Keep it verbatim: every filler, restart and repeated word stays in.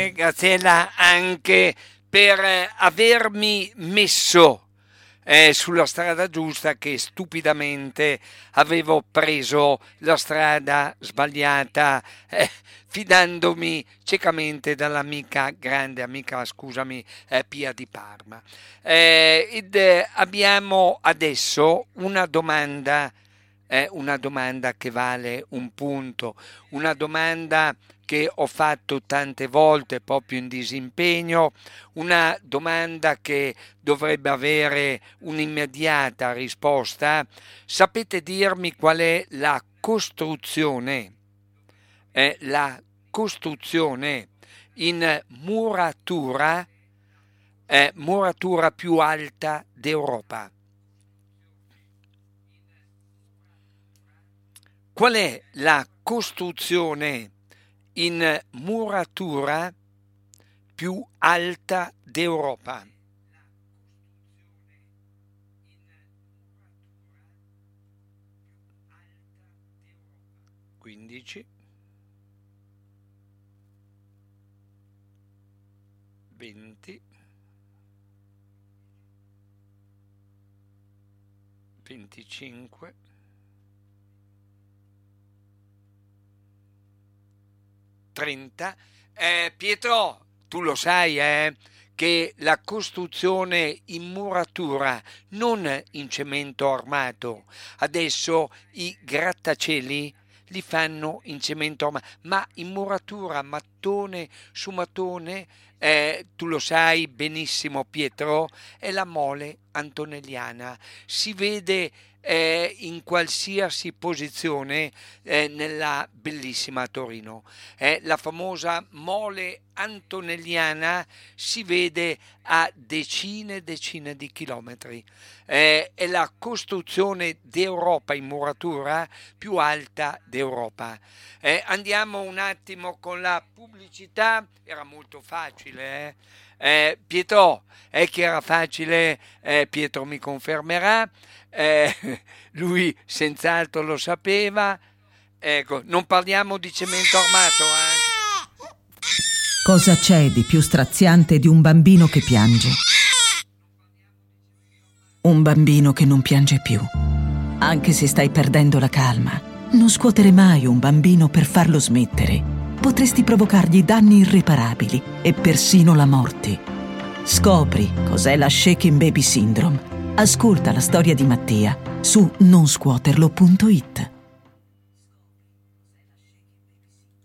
Grazie, Graziella, anche per avermi messo eh, sulla strada giusta, che stupidamente avevo preso la strada sbagliata, eh, fidandomi ciecamente dall'amica, grande amica, scusami, eh, Pia di Parma. Eh, ed, eh, abbiamo adesso una domanda, eh, una domanda che vale un punto, una domanda che ho fatto tante volte proprio in disimpegno, una domanda che dovrebbe avere un'immediata risposta. Sapete dirmi qual è la costruzione, eh, la costruzione in muratura, eh, muratura più alta d'Europa? Qual è la costruzione in muratura più alta d'Europa? quindici, venti, venticinque, trenta. Eh, Pietro, tu lo sai, eh, che la costruzione in muratura, non in cemento armato, adesso i grattacieli li fanno in cemento armato, ma in muratura, mattone su mattone, eh, tu lo sai benissimo, Pietro, è la mole antonelliana. Si vede eh, in qualsiasi posizione eh, nella bellissima Torino. Eh, la famosa mole antonelliana si vede a decine e decine di chilometri. Eh, è la costruzione d'Europa in muratura più alta d'Europa. Eh, andiamo un attimo con la pubblicità. Era molto facile, eh? Eh, Pietro, è che era facile, eh, Pietro mi confermerà, eh, lui senz'altro lo sapeva. Ecco, non parliamo di cemento armato, eh? Cosa c'è di più straziante di un bambino che piange? Un bambino che non piange più. Anche se stai perdendo la calma, non scuotere mai un bambino per farlo smettere. Potresti provocargli danni irreparabili e persino la morte. Scopri cos'è la Shaken Baby Syndrome. Ascolta la storia di Mattia su non scuoterlo punto it.